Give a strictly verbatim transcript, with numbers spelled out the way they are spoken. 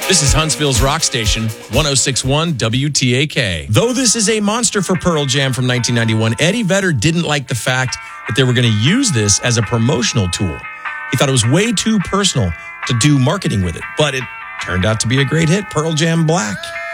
This is Huntsville's rock station, one oh six point one W T A K. Though this is a monster for Pearl Jam from nineteen ninety-one, Eddie Vedder didn't like the fact that they were going to use this as a promotional tool. He thought it was way too personal to do marketing with it, but it turned out to be a great hit, Pearl Jam Black.